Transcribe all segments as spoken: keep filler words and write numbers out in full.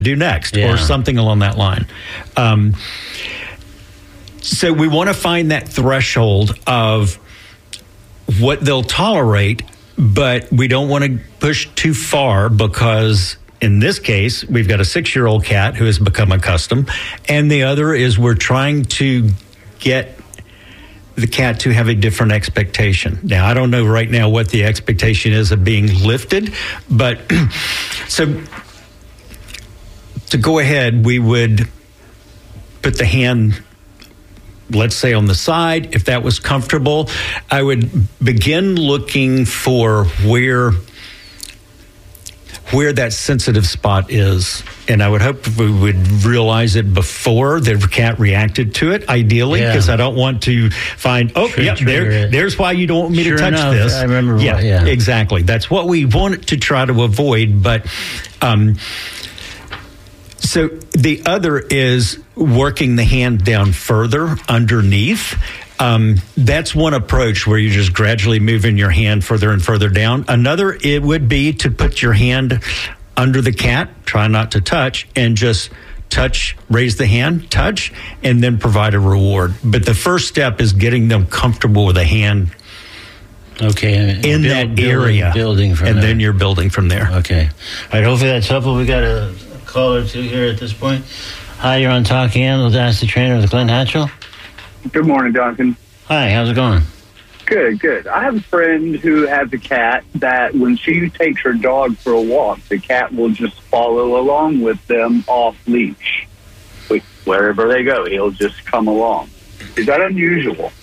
do next, Yeah. or something along that line. Um, so we want to find that threshold of what they'll tolerate, but we don't want to push too far, because in this case, we've got a six-year-old cat who has become accustomed, and the other is we're trying to get the cat to have a different expectation. Now, I don't know right now what the expectation is of being lifted, but so to go ahead, we would put the hand, let's say, on the side. If that was comfortable, I would begin looking for where where that sensitive spot is. And I would hope we would realize it before the cat reacted to it, ideally, because Yeah. I don't want to find, oh, Sure, yeah, sure, there, yeah. there's why you don't want me Sure to touch enough, this. I remember Yeah, what- yeah. exactly. That's what we want to try to avoid. But um, so the other is working the hand down further underneath. Um, that's one approach, where you're just gradually moving your hand further and further down. Another, it would be to put your hand under the cat, try not to touch, and just touch, raise the hand, touch, and then provide a reward. But the first step is getting them comfortable with a hand Okay. in Build- that building- area, Building from and there. then you're building from there. Okay. All right, hopefully that's helpful. We got a caller or two here at this point. Hi, you're on Talking Animals. Ask the Trainer with Glenn Hatchell. Good morning, Duncan. Hi, how's it going? Good, good. I have a friend who has a cat that when she takes her dog for a walk, the cat will just follow along with them off leash. Wherever they go, he'll just come along. Is that unusual?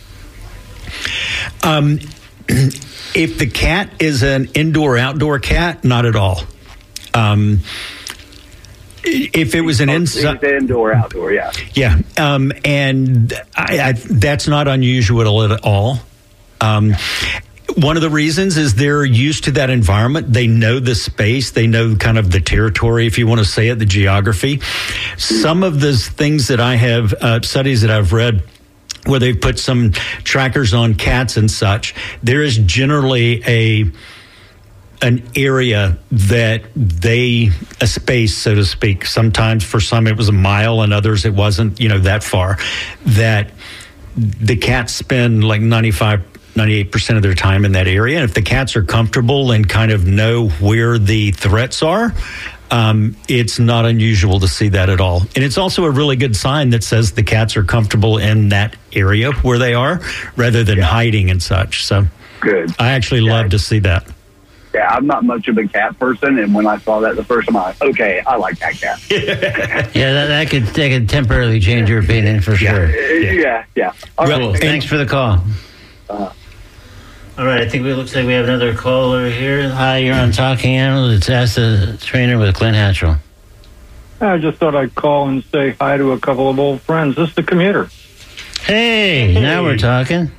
Um, if the cat is an indoor-outdoor cat, not at all. Um, if it was an inside, indoor, outdoor, yeah, yeah, um, and I, I, that's not unusual at all. Um, one of the reasons is they're used to that environment. They know the space. They know kind of the territory, if you want to say it, the geography. Some of the things that I have, uh, studies that I've read, where they've put some trackers on cats and such, there is generally a an area that they, a space, so to speak. Sometimes for some it was a mile, and others it wasn't, you know, that far, that the cats spend like ninety-five, ninety-eight percent of their time in that area. And if the cats are comfortable and kind of know where the threats are, um, it's not unusual to see that at all. And it's also a really good sign that says the cats are comfortable in that area where they are, rather than Yeah. hiding and such. So good. I actually Yeah. love to see that. Yeah, I'm not much of a cat person, and when I saw that the first time, I was like, okay, I like that cat. Yeah, that, that could that could temporarily change your opinion for sure. yeah, yeah. yeah. All Well, right. Cool. Thanks for the call. Uh, All right, I think it looks like we have another caller here. Hi, you're on Talking Animals. It's Ask the Trainer with Glenn Hatchell. I just thought I'd call and say hi to a couple of old friends. This is the commuter. Hey, now we're talking.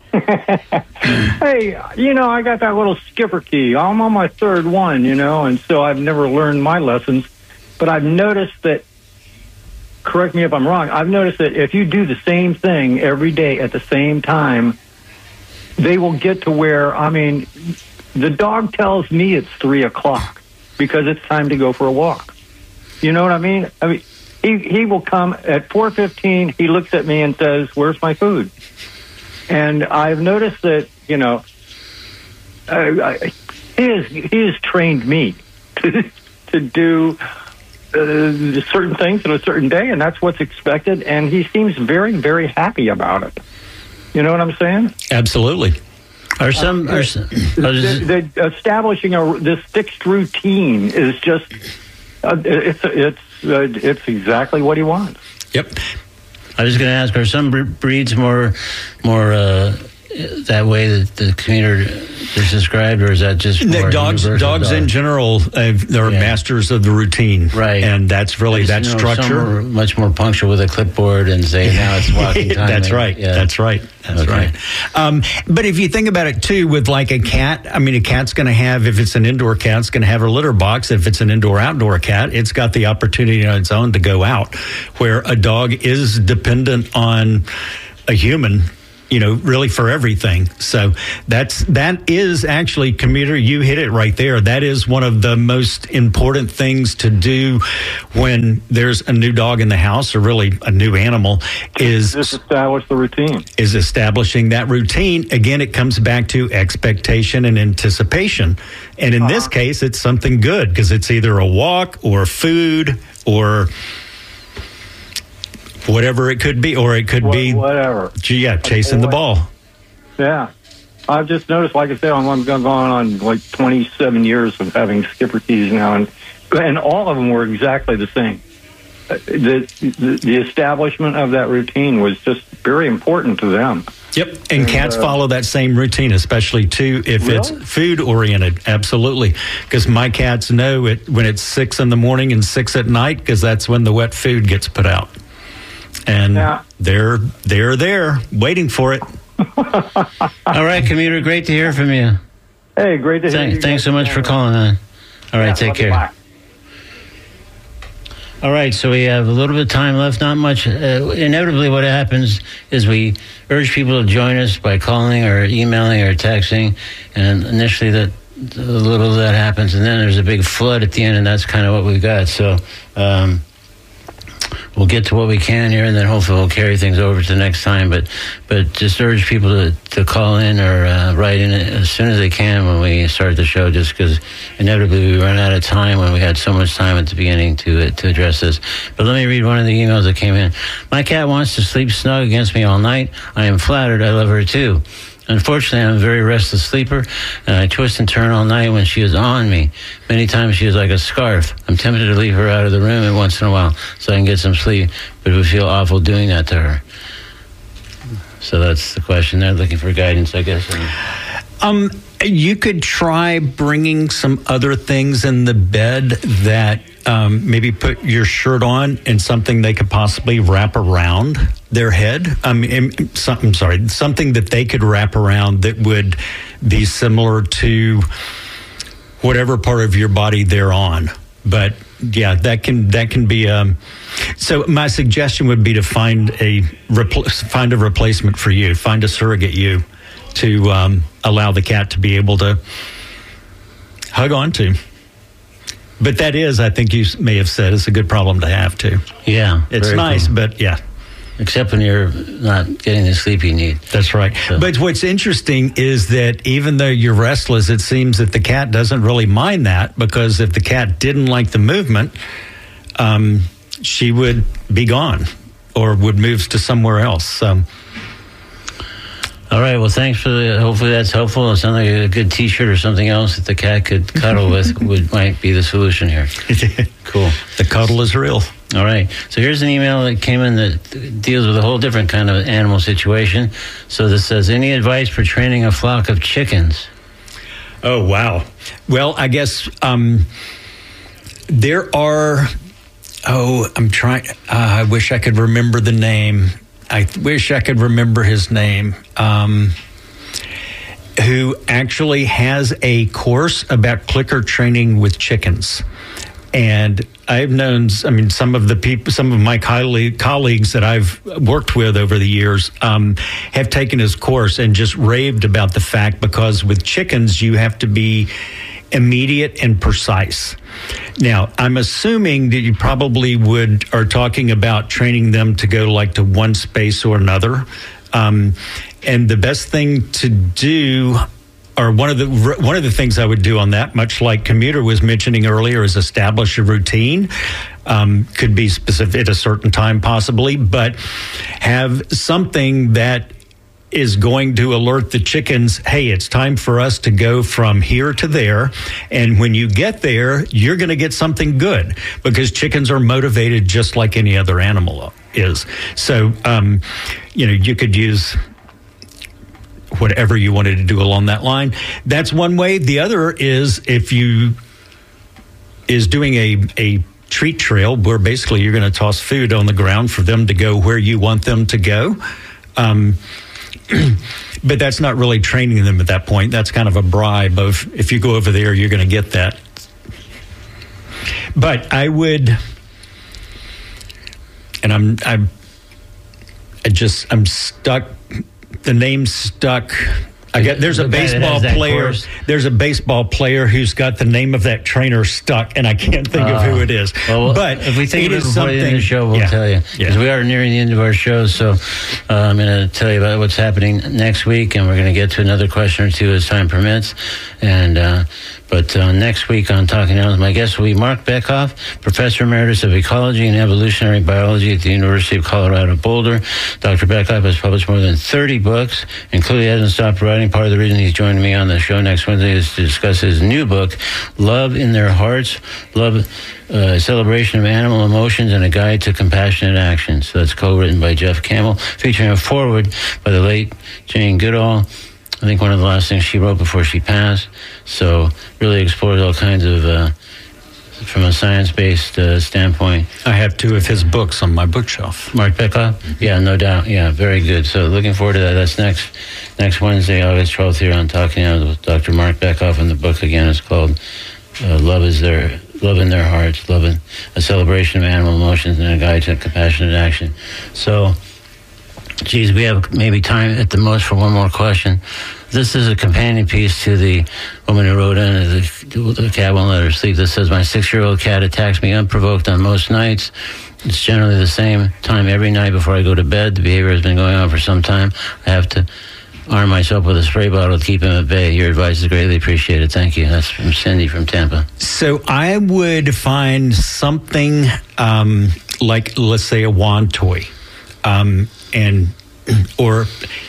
Hey, you know, I got that little skipper key. I'm on my third one, you know, and so I've never learned my lessons. But I've noticed that, correct me if I'm wrong, I've noticed that if you do the same thing every day at the same time, they will get to where, I mean, the dog tells me it's three o'clock because it's time to go for a walk. You know what I mean? I mean, he, he will come at four fifteen, he looks at me and says, "Where's my food?" And I've noticed that, you know, uh, I, he has he has trained me to, to do uh, certain things on a certain day, and that's what's expected. And he seems very, very happy about it. You know what I'm saying? Absolutely. Are some are some, are just- The, the establishing a this fixed routine is just uh, it's it's uh, it's exactly what he wants. Yep. I was going to ask: are some bre- breeds more more uh, that way that the commuter is described, or is that just The more dogs, universal dogs in dog? general, uh, they're Yeah. masters of the routine, Right. And that's really I that just know some structure. are much more punctual with a clipboard and say, "Now it's walking time." That's and- right. yeah. That's right. That's Okay. right. Um, but if you think about it too, with like a cat, I mean, a cat's going to have, if it's an indoor cat, it's going to have a litter box. If it's an indoor-outdoor cat, it's got the opportunity on its own to go out. Where a dog is dependent on a human, you know, really for everything. So that's that is actually, commuter, you hit it right there. That is one of the most important things to do when there's a new dog in the house, or really a new animal, is just establish the routine. Is establishing that routine. Again, it comes back to expectation and anticipation. And in uh-huh. this case, it's something good, because it's either a walk or food or whatever it could be, or it could what, be whatever. Yeah, chasing the ball. Yeah, I've just noticed. Like I said, I'm, I'm going on like twenty-seven years of having skipper keys now, and and all of them were exactly the same. The, the the establishment of that routine was just very important to them. Yep, and, and cats uh, follow that same routine, especially too if really? it's food oriented. Absolutely, because my cats know it when it's six in the morning and six at night, because that's when the wet food gets put out. And yeah. they're they're there waiting for it. All right, commuter, great to hear from you. Hey, great to hear Thank, you. Thanks so much for calling on. All right, yeah, take care. Bye. All right, so we have a little bit of time left, not much. Uh, inevitably, what happens is we urge people to join us by calling or emailing or texting, and initially that a little of that happens, and then there's a big flood at the end, and that's kind of what we got. So um, we'll get to what we can here, and then hopefully we'll carry things over to the next time. But but just urge people to, to call in or uh, write in as soon as they can when we start the show, just because inevitably we run out of time when we had so much time at the beginning to uh, to address this. But let me read one of the emails that came in. My cat wants to sleep snug against me all night. I am flattered. I love her too. Unfortunately, I'm a very restless sleeper, and I twist and turn all night when she is on me. Many times she is like a scarf. I'm tempted to leave her out of the room every once in a while so I can get some sleep, but it would feel awful doing that to her. So that's the question. They're looking for guidance, I guess. Um, you could try bringing some other things in the bed that um, maybe put your shirt on and something they could possibly wrap around their head. I mean, I'm sorry, something that they could wrap around that would be similar to whatever part of your body they're on. But yeah, that can that can be. Um, so my suggestion would be to find a repl- find a replacement for you, find a surrogate you to um, allow the cat to be able to hug on to. But that is, I think you may have said, it's a good problem to have too. Yeah, it's nice, cool. But yeah. Except when you're not getting the sleep you need. That's right. So. But what's interesting is that even though you're restless, it seems that the cat doesn't really mind that, because if the cat didn't like the movement, um, she would be gone or would move to somewhere else. So. All right. Well, thanks for the, hopefully that's helpful. It sounds like a good T-shirt or something else that the cat could cuddle with would might be the solution here. Cool. The cuddle is real. All right. So here's an email that came in that deals with a whole different kind of animal situation. So this says, any advice for training a flock of chickens? Oh, wow. Well, I guess um, there are, oh, I'm trying, uh, I wish I could remember the name. I wish I could remember his name, um, who actually has a course about clicker training with chickens. And I've known, I mean, some of the people, some of my colleague, colleagues that I've worked with over the years um, have taken his course and just raved about the fact, because with chickens, you have to be immediate and precise. Now, I'm assuming that you probably would are talking about training them to go like to one space or another. Um, and the best thing to do, or one of the one of the things I would do on that, much like Commuter was mentioning earlier, is establish a routine. Um, could be specific at a certain time possibly, but have something that is going to alert the chickens, hey, it's time for us to go from here to there. And when you get there, you're going to get something good, because chickens are motivated just like any other animal is. So, um, you know, you could use whatever you wanted to do along that line. That's one way. The other is if you is doing a, a treat trail where basically you're going to toss food on the ground for them to go where you want them to go. Um, but that's not really training them at that point. That's kind of a bribe of, if you go over there, you're going to get that. But I would, and I'm, I'm, I just, I'm stuck the name stuck. I get there's a The guy that baseball has that player. course. There's a baseball player who's got the name of that trainer stuck, and I can't think of who it is. Well, but if we think it of it is before the end of the show, we'll yeah, tell you. Because yeah. we are nearing the end of our show, so uh, I'm going to tell you about what's happening next week, and we're going to get to another question or two as time permits. And uh, But uh, next week on Talking Animals, my guest will be Mark Bekoff, Professor Emeritus of Ecology and Evolutionary Biology at the University of Colorado Boulder. Doctor Bekoff has published more than thirty books, and clearly hasn't stopped writing. Part of the reason he's joining me on the show next Wednesday is to discuss his new book, Love in Their Hearts, Love, uh, Celebration of Animal Emotions and a Guide to Compassionate Action. So that's co-written by Jeff Campbell, featuring a foreword by the late Jane Goodall. I think one of the last things she wrote before she passed. So really explores all kinds of, uh, from a science-based uh, standpoint. I have two of his books on my bookshelf. Mark Bekoff? Yeah, no doubt. Yeah, very good. So looking forward to that. That's next next Wednesday, August twelfth, here on Talking Animals with Doctor Mark Bekoff. And the book, again, is called uh, Love is Their... Love in Their Hearts, Love in a Celebration of Animal Emotions and a Guide to Compassionate Action. So, geez, we have maybe time at the most for one more question. This is a companion piece to the woman who wrote in, the, the cat won't let her sleep. This says, my six-year-old cat attacks me unprovoked on most nights. It's generally the same time every night before I go to bed. The behavior has been going on for some time. I have to arm myself with a spray bottle to keep him at bay. Your advice is greatly appreciated. Thank you. That's from Cindy from Tampa. So I would find something um, like, let's say, a wand toy, um, and or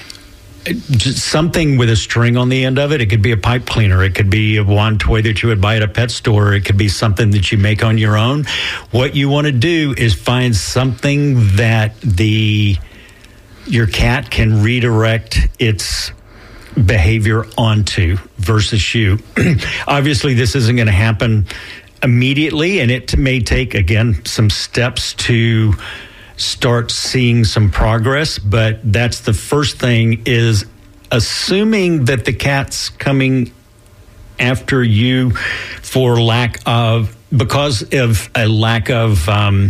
just something with a string on the end of it. It could be a pipe cleaner. It could be a wand toy that you would buy at a pet store. It could be something that you make on your own. What you want to do is find something that the your cat can redirect its behavior onto versus you. Obviously, this isn't going to happen immediately, and it may take, again, some steps to start seeing some progress, but that's the first thing, is assuming that the cat's coming after you for lack of, because of a lack of um,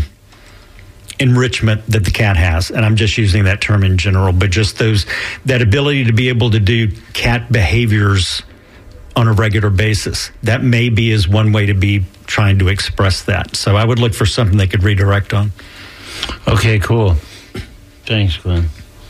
enrichment that the cat has. And I'm just using that term in general, but just those, that ability to be able to do cat behaviors on a regular basis. That maybe is one way to be trying to express that. So I would look for something they could redirect on. Okay, cool. Thanks, Glenn.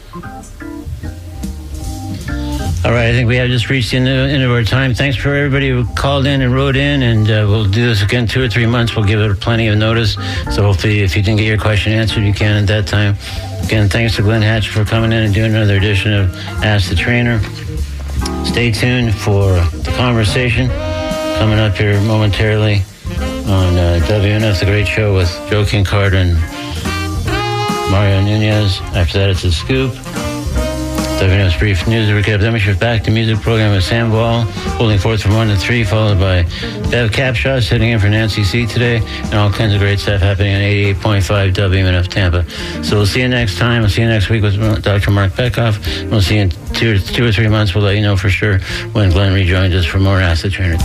All right, I think we have just reached the end of, end of our time. Thanks for everybody who called in and wrote in, and uh, we'll do this again two or three months. We'll give it plenty of notice. So hopefully if you didn't get your question answered, you can at that time. Again, thanks to Glenn Hatch for coming in and doing another edition of Ask the Trainer. Stay tuned for the conversation coming up here momentarily on uh, W N F, The Great Show with Joe King Carter and Mario Nunez. After that, it's The Scoop. W N F's brief news recap. Then we shift back to music program with Sam Ball, holding forth from one to three, followed by Bev Capshaw sitting in for Nancy C today, and all kinds of great stuff happening on eighty-eight point five W N F Tampa. So we'll see you next time. We'll see you next week with Doctor Mark Bekoff. We'll see you in two, two or three months. We'll let you know for sure when Glenn rejoins us for more Ask the Trainer.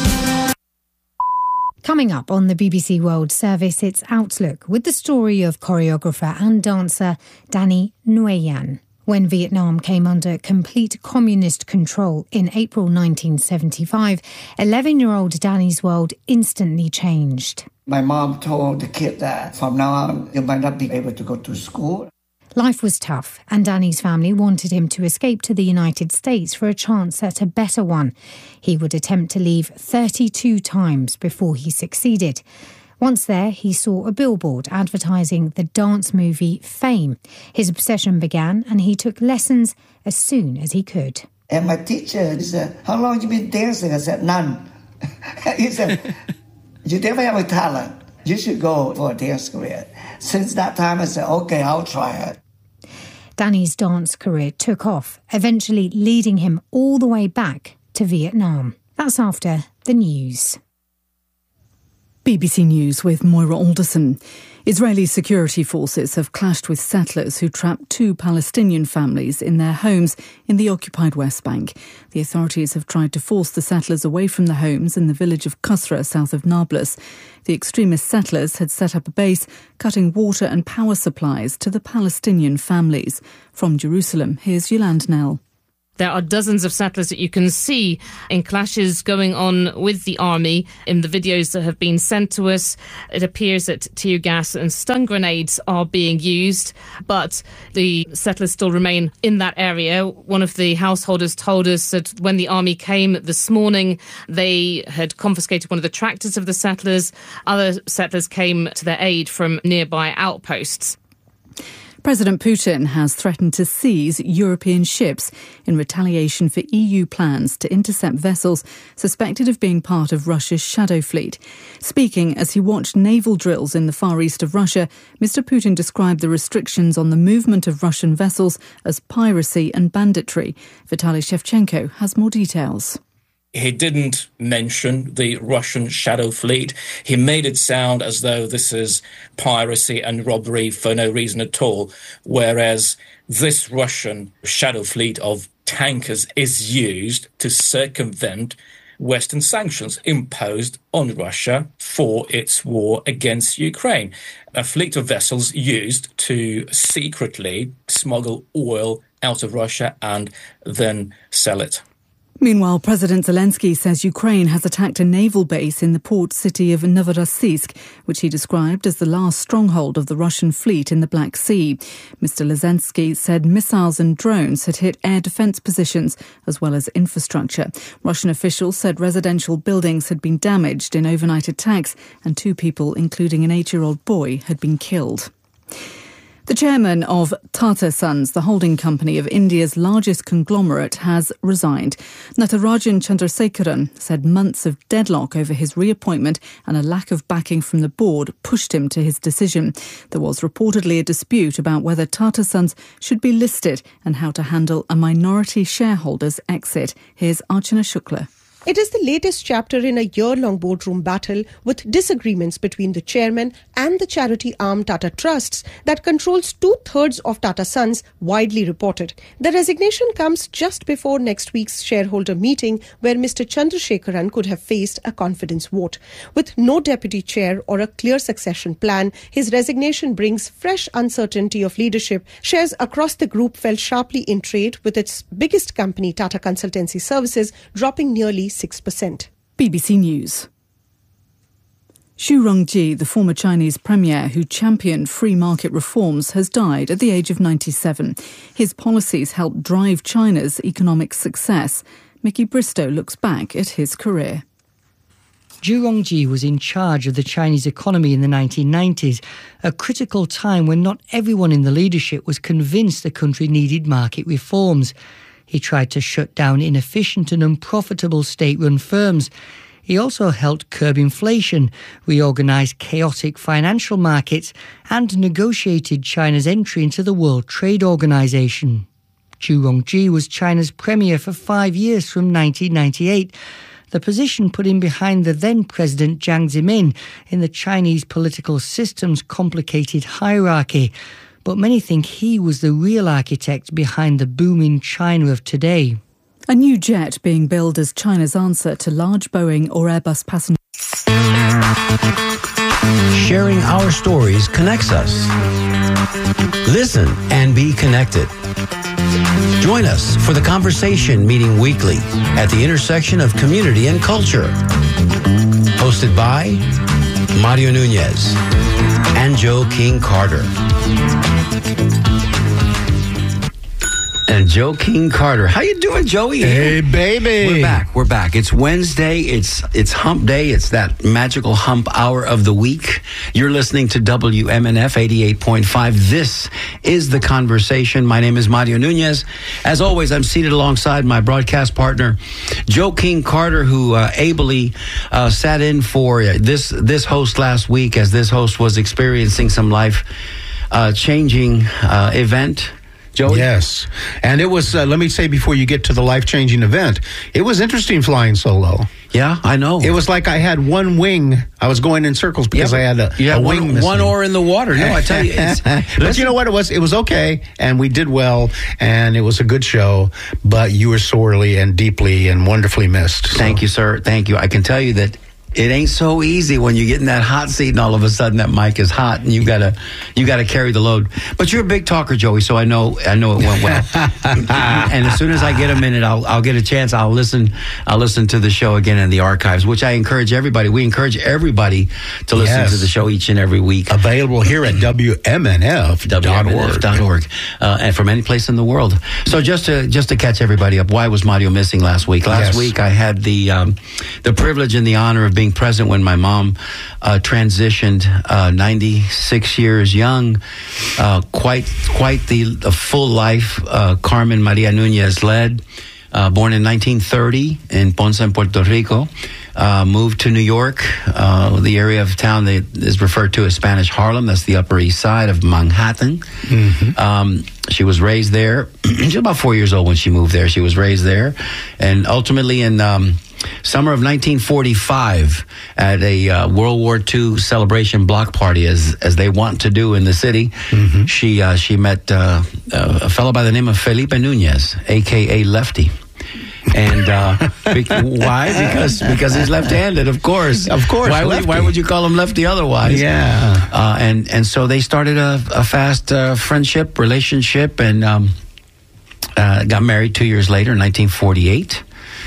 Coming up on the B B C World Service, it's Outlook with the story of choreographer and dancer Danny Nguyen. When Vietnam came under complete communist control in April nineteen seventy-five, eleven-year-old Danny's world instantly changed. My mom told the kid that from now on, you might not be able to go to school. Life was tough, and Danny's family wanted him to escape to the United States for a chance at a better one. He would attempt to leave thirty-two times before he succeeded. Once there, he saw a billboard advertising the dance movie Fame. His obsession began, and he took lessons as soon as he could. And my teacher said, how long have you been dancing? I said, none. He said, you never have a talent. You should go for a dance career. Since that time, I said, okay, I'll try it. Danny's dance career took off, eventually leading him all the way back to Vietnam. That's after the news. B B C News with Moira Alderson. Israeli security forces have clashed with settlers who trapped two Palestinian families in their homes in the occupied West Bank. The authorities have tried to force the settlers away from the homes in the village of Qusra, south of Nablus. The extremist settlers had set up a base, cutting water and power supplies to the Palestinian families. From Jerusalem, here's Yolande Nell. There are dozens of settlers that you can see in clashes going on with the army. In the videos that have been sent to us, it appears that tear gas and stun grenades are being used, but the settlers still remain in that area. One of the householders told us that when the army came this morning, they had confiscated one of the tractors of the settlers. Other settlers came to their aid from nearby outposts. President Putin has threatened to seize European ships in retaliation for E U plans to intercept vessels suspected of being part of Russia's shadow fleet. Speaking as he watched naval drills in the far east of Russia, Mister Putin described the restrictions on the movement of Russian vessels as piracy and banditry. Vitaly Shevchenko has more details. He didn't mention the Russian shadow fleet. He made it sound as though this is piracy and robbery for no reason at all, whereas this Russian shadow fleet of tankers is used to circumvent Western sanctions imposed on Russia for its war against Ukraine. A fleet of vessels used to secretly smuggle oil out of Russia and then sell it. Meanwhile, President Zelensky says Ukraine has attacked a naval base in the port city of Novorossiysk, which he described as the last stronghold of the Russian fleet in the Black Sea. Mister Zelensky said missiles and drones had hit air defence positions as well as infrastructure. Russian officials said residential buildings had been damaged in overnight attacks and two people, including an eight-year-old boy, had been killed. The chairman of Tata Sons, the holding company of India's largest conglomerate, has resigned. Natarajan Chandrasekaran said months of deadlock over his reappointment and a lack of backing from the board pushed him to his decision. There was reportedly a dispute about whether Tata Sons should be listed and how to handle a minority shareholder's exit. Here's Archana Shukla. It is the latest chapter in a year-long boardroom battle with disagreements between the chairman and the charity arm Tata Trusts that controls two-thirds of Tata Sons, widely reported. The resignation comes just before next week's shareholder meeting where Mister Chandrasekaran could have faced a confidence vote. With no deputy chair or a clear succession plan, his resignation brings fresh uncertainty of leadership. Shares across the group fell sharply in trade, with its biggest company, Tata Consultancy Services, dropping nearly six percent. B B C News. Xu Rongji, the former Chinese premier who championed free market reforms, has died at the age of ninety-seven. His policies helped drive China's economic success. Mickey Bristow looks back at his career. Xu Rongji was in charge of the Chinese economy in the nineteen nineties, a critical time when not everyone in the leadership was convinced the country needed market reforms. He tried to shut down inefficient and unprofitable state-run firms. He also helped curb inflation, reorganise chaotic financial markets, and negotiated China's entry into the World Trade Organization. Xu Rongji was China's premier for five years from nineteen ninety-eight. The position put him behind the then-President Jiang Zemin in the Chinese political system's complicated hierarchy. But many think he was the real architect behind the booming China of today. A new jet being billed as China's answer to large Boeing or Airbus passenger. Sharing our stories connects us. Listen and be connected. Join us for the conversation meeting weekly at the intersection of community and culture. Hosted by Mario Nunez and Joe King Carter. And Joe King Carter. How you doing, Joey? Hey, baby. We're back. We're back. It's Wednesday. It's it's hump day. It's that magical hump hour of the week. You're listening to W M N F eighty-eight point five. This is The Conversation. My name is Mario Nunez. As always, I'm seated alongside my broadcast partner, Joe King Carter, who uh, ably uh, sat in for this, this host last week as this host was experiencing some life-changing uh, uh, event. Joey? Yes. And it was, uh, let me say before you get to the life-changing event, it was interesting flying solo. Yeah, I know. It was like I had one wing. I was going in circles because yeah, I had a, you had a one, wing one oar in the water. No, I tell you. It's, but you know what? It was, it was okay, and we did well, and it was a good show, but you were sorely and deeply and wonderfully missed. So. Thank you, sir. Thank you. I can tell you that it ain't so easy when you get in that hot seat and all of a sudden that mic is hot and you gotta you gotta carry the load. But you're a big talker, Joey, so I know I know it went well. And as soon as I get a minute, I'll I'll get a chance. I'll listen. I'll listen to the show again in the archives, which I encourage everybody. We encourage everybody to listen yes. to the show each and every week. Available here at W M N F dot org W M N F dot org uh, and from any place in the world. So just to just to catch everybody up, why was Mario missing last week? Last yes. week I had the um, the privilege and the honor of being present when my mom uh, transitioned, uh, ninety-six years young, uh, quite quite the, the full life uh, Carmen Maria Nunez led. Uh, born in nineteen thirty in Ponce, in Puerto Rico, uh, moved to New York, uh, the area of town that is referred to as Spanish Harlem. That's the Upper East Side of Manhattan. Mm-hmm. Um, she was raised there. She was about four years old when she moved there. She was raised there, and ultimately in um, summer of nineteen forty-five, at a uh, World War Two celebration block party, as as they want to do in the city, mm-hmm. she uh, she met uh, a fellow by the name of Felipe Nunez, a k a. Lefty. And uh, be- why? Because because he's left-handed, of course. Of course. Why would, why would you call him Lefty otherwise? Yeah. Uh, and and so they started a, a fast uh, friendship, relationship, and um, uh, got married two years later, in nineteen forty-eight.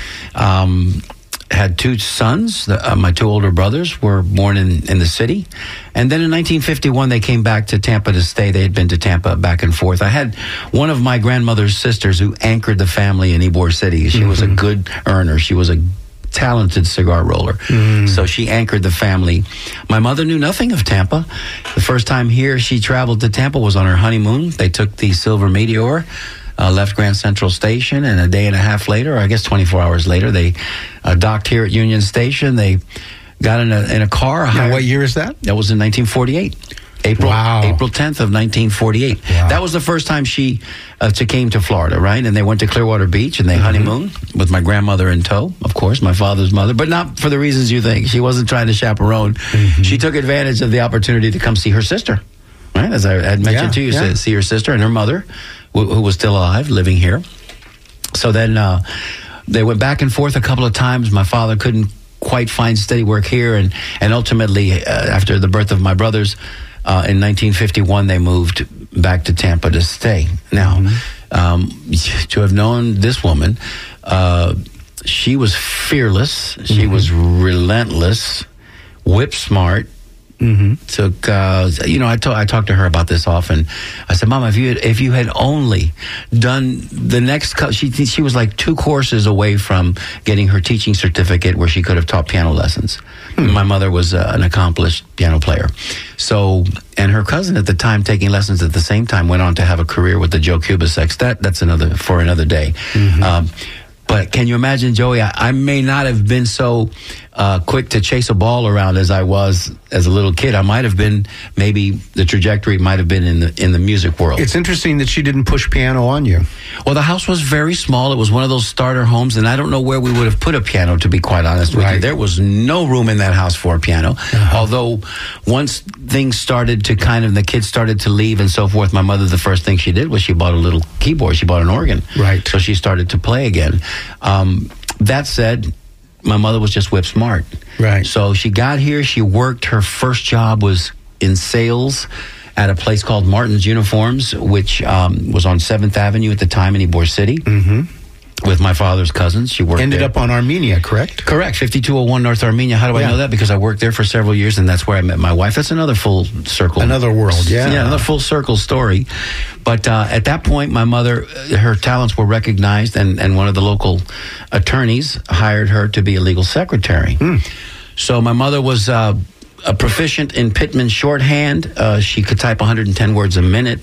Um, had two sons. Uh, my two older brothers were born in, in the city. And then in nineteen fifty-one, they came back to Tampa to stay. They had been to Tampa back and forth. I had one of my grandmother's sisters who anchored the family in Ybor City. She mm-hmm. was a good earner. She was a talented cigar roller. Mm. So she anchored the family. My mother knew nothing of Tampa. The first time here she traveled to Tampa was on her honeymoon. They took the Silver Meteor. Uh, left Grand Central Station, and a day and a half later, or I guess twenty-four hours later, they uh, docked here at Union Station. They got in a in a car. A now, what year is that? That was in nineteen forty-eight. April wow. April tenth of nineteen forty-eight. Wow. That was the first time she uh, to came to Florida, right? And they went to Clearwater Beach and they mm-hmm. honeymooned with my grandmother in tow, of course, my father's mother, but not for the reasons you think. She wasn't trying to chaperone. Mm-hmm. She took advantage of the opportunity to come see her sister, right? As I had mentioned yeah, to you, yeah. see her sister and her mother, who was still alive, living here. So then uh, they went back and forth a couple of times. My father couldn't quite find steady work here, and, and ultimately, uh, after the birth of my brothers, uh, in nineteen fifty-one, they moved back to Tampa to stay. Now, mm-hmm. um, to have known this woman, uh, she was fearless, she mm-hmm. was relentless, whip smart. Mm-hmm. Took, uh, you know, I, to- I talked to her about this often. I said, Mama, if you had, if you had only done the next, co- she she was like two courses away from getting her teaching certificate where she could have taught piano lessons. Hmm. My mother was uh, an accomplished piano player. So, and her cousin at the time taking lessons at the same time went on to have a career with the Joe Cuba Sextet. That's another, for another day. Mm-hmm. Um, But can you imagine, Joey, I, I may not have been so uh, quick to chase a ball around as I was as a little kid. I might have been, maybe the trajectory might have been in the in the music world. It's interesting that she didn't push piano on you. Well, the house was very small. It was one of those starter homes, and I don't know where we would have put a piano, to be quite honest with right. you. There was no room in that house for a piano. Uh-huh. Although once things started to kind of, the kids started to leave and so forth, my mother, the first thing she did was she bought a little keyboard. She bought an organ. Right. So she started to play again. Um, that said, my mother was just whip smart. Right. So she got here. She worked. Her first job was in sales at a place called Martin's Uniforms, which um, was on seventh Avenue at the time in Ybor City. Mm-hmm. With my father's cousins. She worked Ended there. up on Armenia, correct? Correct. fifty-two oh one North Armenia. How do I yeah. know that? Because I worked there for several years, and that's where I met my wife. That's another full circle. Another world, yeah. Yeah, another full circle story. But uh, at that point, my mother, her talents were recognized, and, and one of the local attorneys hired her to be a legal secretary. Mm. So my mother was uh, a proficient in Pittman shorthand. Uh, she could type one hundred ten words a minute.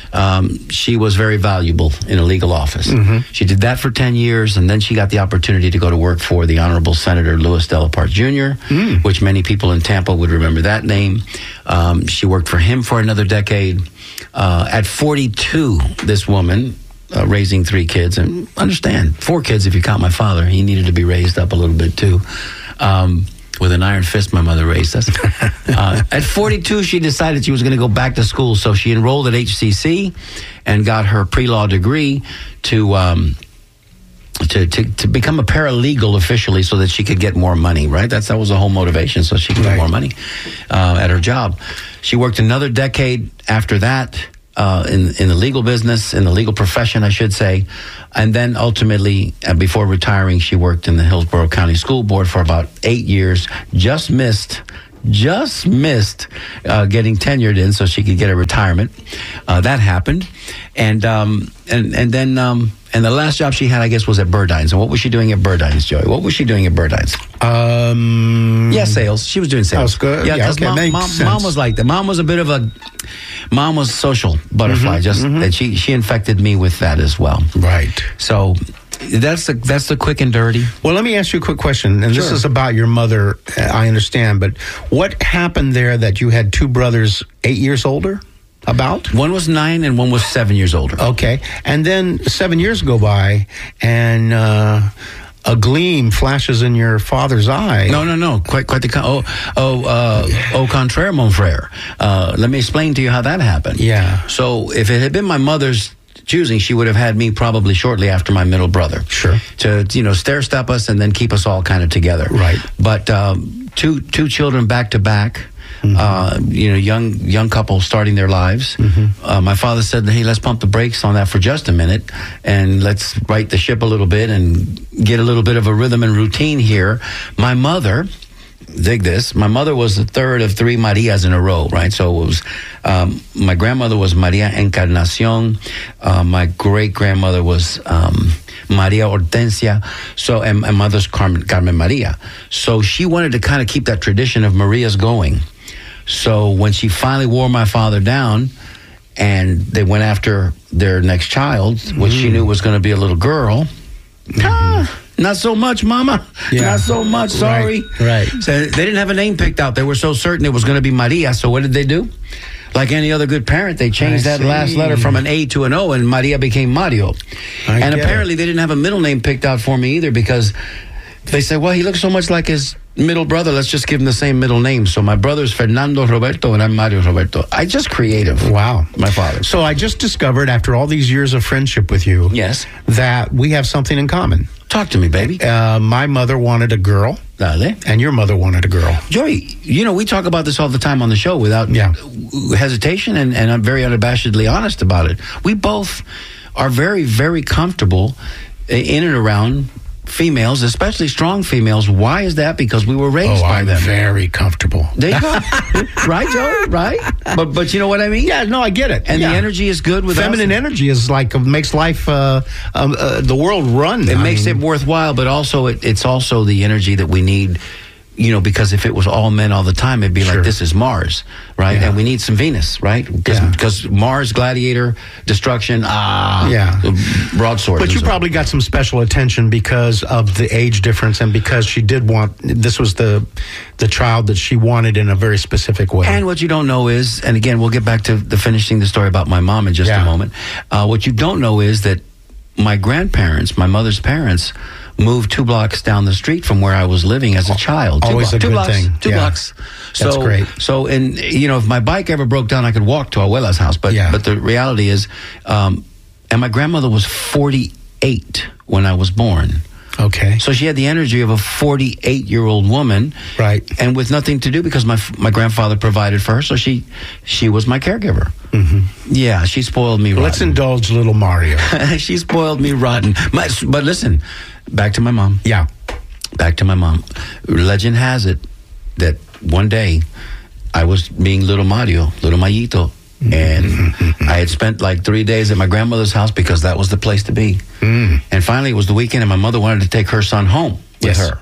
Um, she was very valuable in a legal office. Mm-hmm. She did that for ten years, and then she got the opportunity to go to work for the Honorable Senator Louis Delaparte Junior, mm. which many people in Tampa would remember that name. Um, she worked for him for another decade. Uh, at forty-two, this woman uh, raising three kids, and understand, four kids if you count my father. He needed to be raised up a little bit too. Um, with an iron fist, my mother raised us. uh, at forty-two, she decided she was going to go back to school, so she enrolled at H C C and got her pre-law degree to... Um, To, to to become a paralegal officially so that she could get more money, right? That's that was the whole motivation, so she could get more money uh, at her job. She worked another decade after that uh, in in the legal business, in the legal profession, I should say, and then ultimately, uh, before retiring, she worked in the Hillsborough County School Board for about eight years. Just missed. Just missed uh, getting tenured in so she could get a retirement. Uh, that happened, and um, and and then um, and the last job she had, I guess, was at Burdines. And what was she doing at Burdines, Joey? What was she doing at Burdines? Um, yeah, sales. She was doing sales. That was good. Yeah, yeah because okay, mom, mom, mom was like that. Mom was a bit of a mom was social butterfly. Mm-hmm, just mm-hmm. that she she infected me with that as well. Right. So. That's the that's the quick and dirty. Well, let me ask you a quick question, and sure. This is about your mother. I understand, but what happened there that you had two brothers eight years older? About one was nine and one was seven years older. Okay, and then seven years go by, and uh, a gleam flashes in your father's eye. No, no, no. Quite, quite the con- oh, oh, uh, au contraire, mon frère. Uh, let me explain to you how that happened. Yeah. So, if it had been my mother's choosing, she would have had me probably shortly after my middle brother. Sure. To, you know, stair-step us and then keep us all kind of together. Right. But um, two two children back to back, mm-hmm. uh, you know, young young couple starting their lives. Mm-hmm. Uh, my father said, hey, let's pump the brakes on that for just a minute and let's right the ship a little bit and get a little bit of a rhythm and routine here. My mother... Dig this. My mother was the third of three Marias in a row, right? So it was, um, my grandmother was Maria Encarnacion. Uh, my great grandmother was um, Maria Hortensia. So, and my mother's Carmen, Carmen Maria. So she wanted to kind of keep that tradition of Marias going. So when she finally wore my father down, and they went after their next child, mm-hmm. which she knew was going to be a little girl. Mm-hmm. Ah, not so much, Mama. Yeah. Not so much. Sorry. Right. right. So they didn't have a name picked out. They were so certain it was going to be Maria. So what did they do? Like any other good parent, they changed I that see. last letter from an A to an O, and Maria became Mario. I and apparently it. they didn't have a middle name picked out for me either, because they said, well, he looks so much like his middle brother, let's just give him the same middle name. So my brother's Fernando Roberto and I'm Mario Roberto. I just creative. Wow. My father. So I just discovered, after all these years of friendship with you, yes, that we have something in common. Talk to me, baby. Uh, my mother wanted a girl. Dale. And your mother wanted a girl. Joey, you know, we talk about this all the time on the show without yeah. hesitation, and, and I'm very unabashedly honest about it. We both are very, very comfortable in and around females, especially strong females. Why is that? Because we were raised oh, by I'm them. Very comfortable. There you go. Right, Joe? Right? But but you know what I mean? Yeah, no, I get it. And yeah. the energy is good with feminine us. energy is like makes life uh, um, uh, the world run. It I makes mean. it worthwhile, but also it, it's also the energy that we need. You know, because if it was all men all the time, it'd be sure. like, this is Mars, right? Yeah. And we need some Venus, right? Because yeah. Mars, gladiator, destruction, ah, yeah. broadsword. But you so. probably got some special attention because of the age difference and because she did want, this was the the child that she wanted in a very specific way. And what you don't know is, and again, we'll get back to the finishing the story about my mom in just yeah. a moment. Uh, what you don't know is that my grandparents, my mother's parents, moved two blocks down the street from where I was living as a child. Two Always blo- a two good blocks, thing. Two yeah. blocks. So, That's great. So, and you know, if my bike ever broke down, I could walk to Abuela's house. But yeah. but the reality is, um, and my grandmother was forty-eight when I was born. Okay. So she had the energy of a forty-eight-year-old woman, right? And with nothing to do because my my grandfather provided for her, so she she was my caregiver. Mm-hmm. Yeah, she spoiled me rotten. Let's indulge little Mario. She spoiled me rotten. My, but listen, back to my mom. Yeah. Back to my mom. Legend has it that one day I was being little Mario, little Mayito, and I had spent like three days at my grandmother's house because that was the place to be. Mm. And finally, it was the weekend, and my mother wanted to take her son home with yes. her.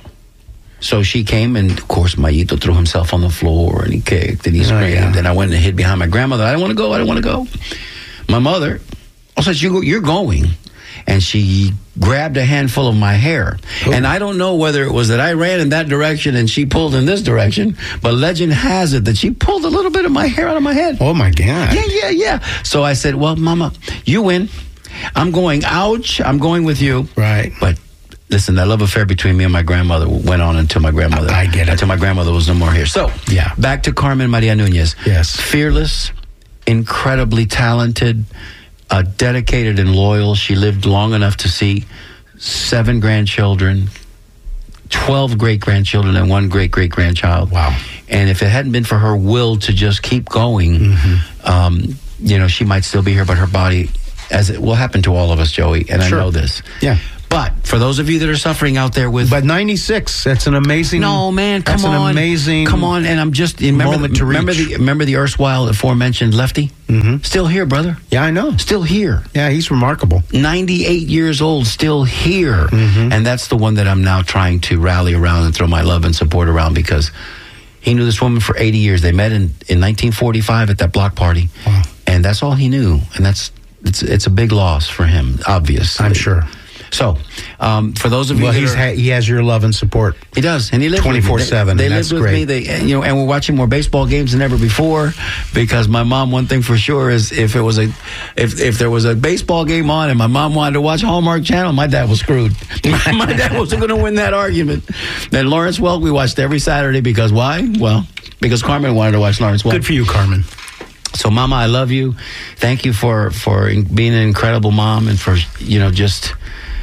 So she came, and of course, Mayito threw himself on the floor, and he kicked, and he screamed. Oh, yeah. And I went and hid behind my grandmother. I don't want to go. I don't want to go. My mother, I said, you go, you're going. And she grabbed a handful of my hair. Ooh. And I don't know whether it was that I ran in that direction and she pulled in this direction, but legend has it that she pulled a little bit of my hair out of my head. Oh, my God. Yeah, yeah, yeah. So I said, well, Mama, you win. I'm going, ouch, I'm going with you. Right. But listen, that love affair between me and my grandmother went on until my grandmother. I get it. Until my grandmother was no more here. So, yeah. Back to Carmen Maria Nunez. Yes. Fearless, incredibly talented, uh, dedicated and loyal. She lived long enough to see seven grandchildren, twelve great-grandchildren, and one great-great-grandchild. Wow. And if it hadn't been for her will to just keep going, mm-hmm. um, you know, she might still be here, but her body, as it will happen to all of us, Joey, and Sure. I know this. Yeah. But for those of you that are suffering out there with... But ninety-six, that's an amazing... No, man, come that's on. an amazing... Come on, and I'm just... Remember, moment the, to remember, reach. the, remember the erstwhile aforementioned Lefty? Mm-hmm. Still here, brother. Yeah, I know. Still here. Yeah, he's remarkable. ninety-eight years old, still here. Mm-hmm. And that's the one that I'm now trying to rally around and throw my love and support around, because he knew this woman for eighty years. They met in, in nineteen forty-five at that block party. Wow. And that's all he knew. And that's it's it's a big loss for him, obviously. I'm sure. So, um, for those of you well, that he's are, ha- he has your love and support. He does, and he lives twenty-four seven. They, they lived lived with great. me. They, you know, and we're watching more baseball games than ever before, because my mom. One thing for sure is if it was a, if if there was a baseball game on and my mom wanted to watch Hallmark Channel, my dad was screwed. my, my dad wasn't going to win that argument. Then Lawrence Welk we watched every Saturday, because why? Well, because Carmen wanted to watch Lawrence Welk. Good for you, Carmen. So, Mama, I love you. Thank you for for being an incredible mom, and for, you know, just.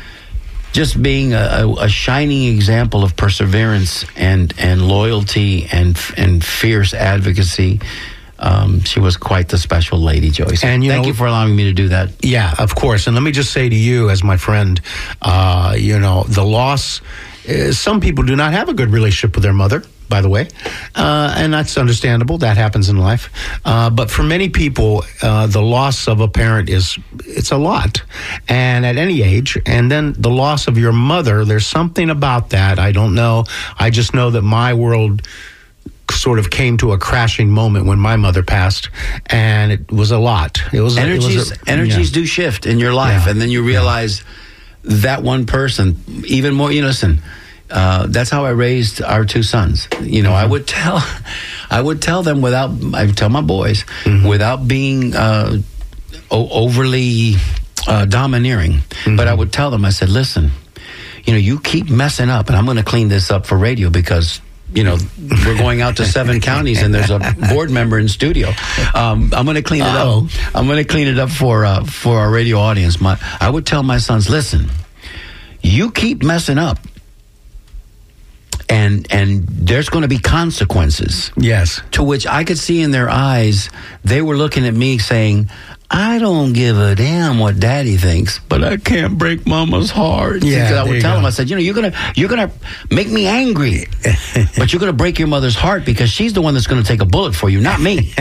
Just being a, a, a shining example of perseverance and, and loyalty and and fierce advocacy. Um, she was quite the special lady, Joyce. And you thank know, you for allowing me to do that. Yeah, of course. And let me just say to you, as my friend, uh, you know, the loss. Uh, some people do not have a good relationship with their mother, by the way, uh, and that's understandable. That happens in life. Uh, but for many people, uh, the loss of a parent is, it's a lot. And at any age, and then the loss of your mother, there's something about that. I don't know. I just know that my world sort of came to a crashing moment when my mother passed, and it was a lot. It was Energies, it was a, energies yeah. do shift in your life, Yeah. and then you realize yeah. that one person, even more, you know, listen, Uh, that's how I raised our two sons. You know, mm-hmm. I would tell, I would tell them without, I would tell my boys, mm-hmm. without being uh, o- overly uh, domineering. Mm-hmm. But I would tell them, I said, listen, you know, you keep messing up, and I'm going to clean this up for radio, because, you know, we're going out to seven counties and there's a board member in studio. Um, I'm going to clean it Uh-oh. up. I'm going to clean it up for uh, for our radio audience. My, I would tell my sons, listen, you keep messing up, and and there's going to be consequences. Yes. To which I could see in their eyes, they were looking at me saying, I don't give a damn what Daddy thinks, but I can't break Mama's heart. Yeah, Because I would there you tell go. them, I said, you know, you're gonna you're gonna make me angry, but you're gonna break your mother's heart, because she's the one that's gonna take a bullet for you, not me.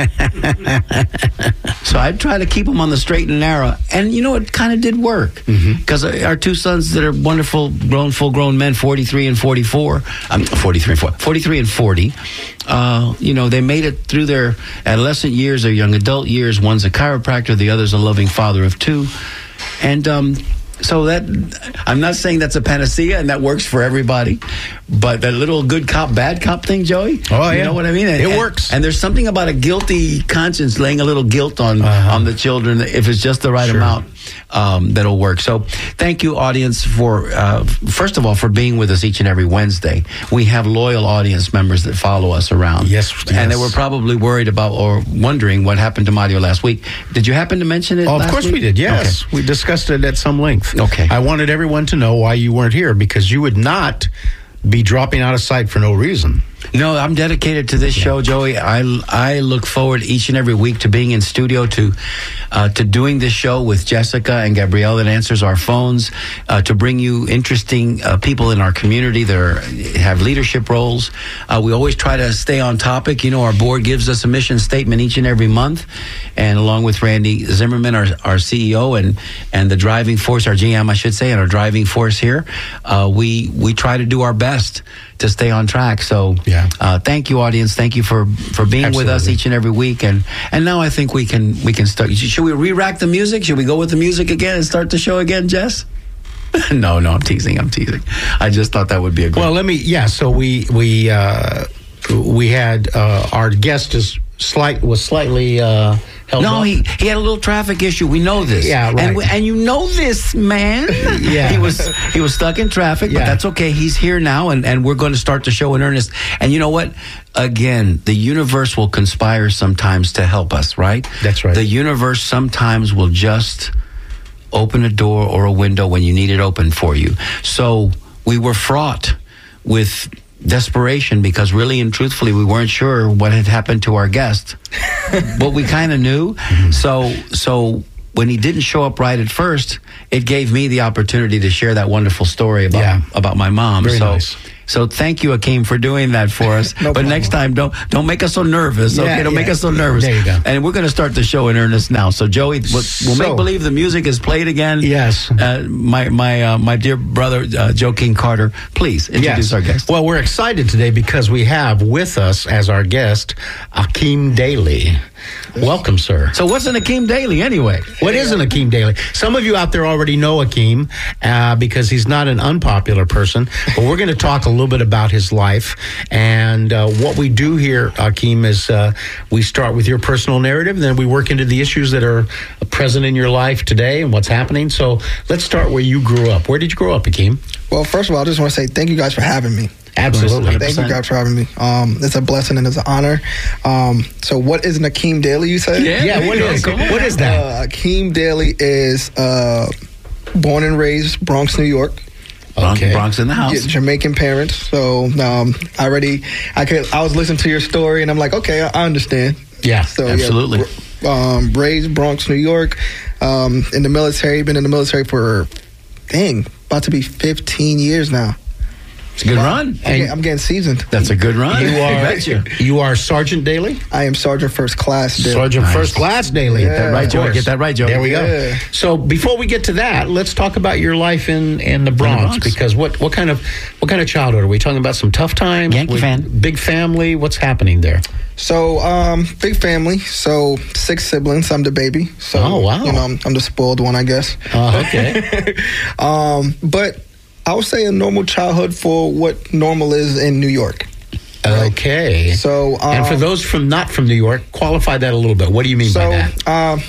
So I'd try to keep them on the straight and narrow, and you know, it kind of did work, because mm-hmm. our two sons that are wonderful, grown, full-grown men, forty-three and forty-four, um, forty-three and forty, forty-three and forty. Uh, you know, they made it through their adolescent years, their young adult years. One's a chiropractor, the other's a loving father of two. And um, so that, I'm not saying that's a panacea and that works for everybody, but that little good cop, bad cop thing, Joey, oh, yeah. you know what I mean? And, it and, works. And there's something about a guilty conscience laying a little guilt on, uh-huh. on the children, if it's just the right Sure. amount. Um, that'll work. So thank you, audience, for uh, first of all, for being with us each and every Wednesday. We have loyal audience members that follow us around. Yes, And yes. they were probably worried about or wondering what happened to Mario last week. Did you happen to mention it Oh, last of course week? we did, yes. Okay. We discussed it at some length. Okay. I wanted everyone to know why you weren't here, because you would not be dropping out of sight for no reason. No, I'm dedicated to this yeah. show, Joey. I, I look forward each and every week to being in studio, to uh, to doing this show with Jessica and Gabrielle that answers our phones, uh, to bring you interesting uh, people in our community that are, have leadership roles. Uh, we always try to stay on topic. You know, our board gives us a mission statement each and every month, and along with Randy Zimmerman, our, our C E O, and and the driving force, our G M, I should say, and our driving force here, uh, we we try to do our best to stay on track. So yeah. uh, thank you, audience. Thank you for, for being Absolutely. with us each and every week. And and now I think we can we can start. Should we re-rack the music? Should we go with the music again and start the show again, Jess? no, no, I'm teasing. I'm teasing. I just thought that would be a good. Well, let me. Yeah. So we we uh, we had uh, our guest is slight was slightly uh, held No, up? he he had a little traffic issue. We know this. Yeah, right. And, we, and you know this, man. Yeah. He was he was stuck in traffic, but Yeah. that's okay. He's here now, and, and we're going to start the show in earnest. And you know what? Again, the universe will conspire sometimes to help us, right? That's right. The universe sometimes will just open a door or a window when you need it open for you. So we were fraught with desperation because really and truthfully we weren't sure what had happened to our guest. But we kind of knew. Mm-hmm. So so when he didn't show up right at first, it gave me the opportunity to share that wonderful story about Yeah. about my mom. Very so nice. So thank you, Akeem, for doing that for us. No but problem. next time, don't don't make us so nervous. Yeah, okay, don't yeah. make us so nervous. There you go. And we're going to start the show in earnest now. So Joey, we'll, we'll So- make believe the music is played again. Yes. Uh, my my uh, my dear brother uh, Joe King Carter, please introduce Yes. our guest. Well, we're excited today because we have with us as our guest Akeem Daly. Welcome, sir. So what's an Akeem Daly anyway? What is an Akeem Daly? Some of you out there already know Akeem uh, because he's not an unpopular person, but we're going to talk a little bit about his life. And uh, what we do here, Akeem, is uh, we start with your personal narrative, and then we work into the issues that are present in your life today and what's happening. So let's start where you grew up. Where did you grow up, Akeem? Well, first of all, I just want to say thank you guys for having me. Absolutely. Thank you guys for having me. Um, it's a blessing and it's an honor. Um, so what is an Akeem Daly, you say? Yeah, Yeah, what is what is that? Uh, Akeem Daly is uh, born and raised Bronx, New York. Bronx, Okay. Bronx in the house. Yeah, Jamaican parents. So um, I already, I could, I was listening to your story and I'm like, okay, I, I understand. Yeah, So absolutely. Yeah, um, raised Bronx, New York. Um, in the military, been in the military for, dang, about to be fifteen years now. It's a good run. I'm, getting, I'm getting seasoned. That's a good run. You I are bet you. you are Sergeant Daly? I am Sergeant First Class Daly. Sergeant Nice. First Class Daly. Get that right, Of Joey. course. Get that right, Joey. There we Yeah. go. So before we get to that, let's talk about your life in, in the Bronx, Bronx. because what, what kind of what kind of childhood are we talking about? Some tough times? Yankee With fan. Big family? What's happening there? So, um, big family. So, six siblings. I'm the baby. So, Oh, wow. You know, I'm, I'm the spoiled one, I guess. Oh, okay. um, but I would say a normal childhood for what normal is in New York. Okay. So, um, and for those from not from New York, qualify that a little bit. What do you mean so, by that? um,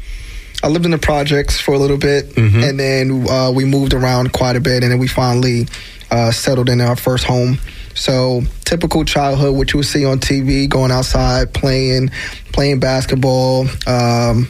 I lived in the projects for a little bit, Mhm. and then uh, we moved around quite a bit, and then we finally uh, settled in our first home. So, typical childhood, what you would see on T V, going outside, playing, playing basketball, um,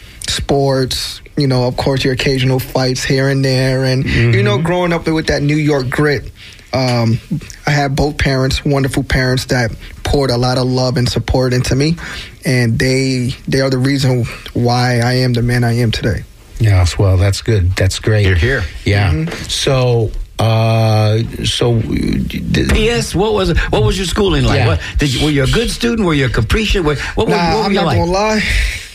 sports. You know, of course, your occasional fights here and there, and Mm-hmm. you know, growing up with that New York grit. Um, I had both parents, wonderful parents that poured a lot of love and support into me, and they they are the reason why I am the man I am today. Yes, well, that's good. That's great. You're here. Yeah. Mm-hmm. So, uh, so did, P S. What was what was your schooling like? Yeah. What, did you, were you a good student? Were you a capricious? What, what, Nah, what were I'm you not like? gonna lie.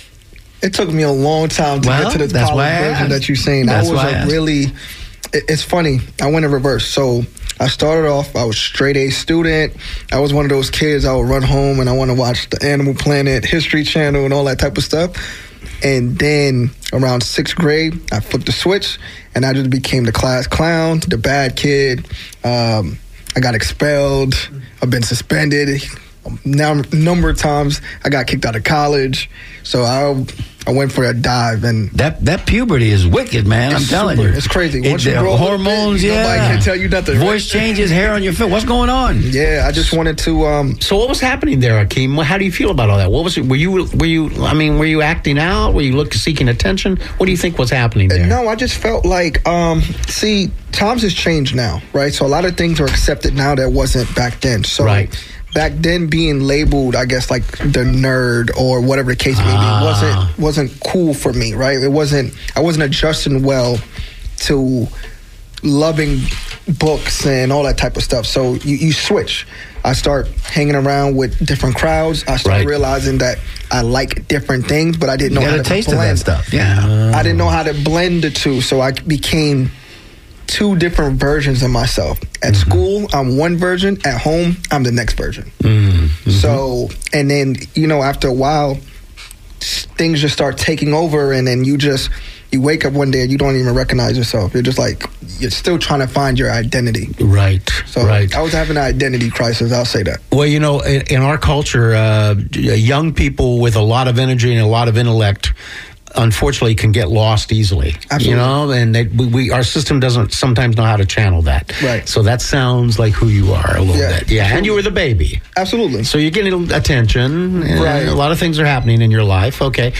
It took me a long time to Well, get to the that's why I college version asked. that you're saying. That's I was why I a asked. really. it- It's funny. I went in reverse. So I started off. I was straight A student. I was one of those kids. I would run home and I want to watch the Animal Planet, History Channel, and all that type of stuff. And then around sixth grade, I flipped the switch and I just became the class clown, the bad kid. Um, I got expelled. I've been suspended. Now, a number of times I got kicked out of college. So I I went for a dive, and That that puberty is wicked, man. I'm It's telling super. you, It's crazy. It- Once you the grow a little hormones, bit, yeah. nobody can tell you nothing, right? Voice changes, hair on your face. What's going on? yeah, I just wanted to. Um, so what was happening there, Akeem? Well, how do you feel about all that? What was it? Were you, were you, I mean, were you acting out? Were you looking, seeking attention? What do you think was happening there? No, I just felt like, um, see, times has changed now, right? So a lot of things are accepted now that wasn't back then. So Right. back then, being labeled, I guess, like the nerd or whatever the case may be, Ah. wasn't wasn't cool for me, right? It wasn't. I wasn't adjusting well to loving books and all that type of stuff. So you, you switch. I start hanging around with different crowds. I start Right. realizing that I like different things, but I didn't know You how got a to taste of blend that stuff. Yeah. I didn't know how to blend the two, so I became two different versions of myself. At Mm-hmm. school, I'm one version. At home, I'm the next version. Mm-hmm. So, and then, you know, after a while, s- things just start taking over, and then you just, you wake up one day and you don't even recognize yourself. You're just like, you're still trying to find your identity. Right, So right. I was having an identity crisis, I'll say that. Well, you know, in, in our culture, uh, young people with a lot of energy and a lot of intellect, unfortunately, can get lost easily. Absolutely. You know, and they, we, we our system doesn't sometimes know how to channel that. Right. So that sounds like who you are a little Yeah, bit. Yeah, absolutely. and you were the baby. Absolutely. So you're getting attention. and Right. A lot of things are happening in your life. Okay.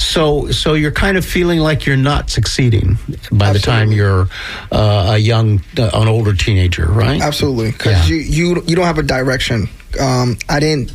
So so you're kind of feeling like you're not succeeding by the time Absolutely. you're uh, a young, uh, an older teenager, right? Absolutely, because Yeah. you, you you don't have a direction. Um, I didn't